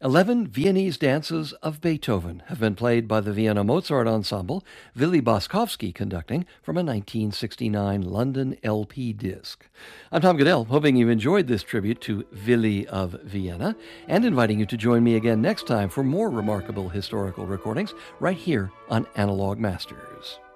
11 Viennese dances of Beethoven have been played by the Vienna Mozart Ensemble, Willy Boskovsky conducting from a 1969 London LP disc. I'm Tom Goodell, hoping you've enjoyed this tribute to Willy of Vienna, and inviting you to join me again next time for more remarkable historical recordings right here on Analog Masters.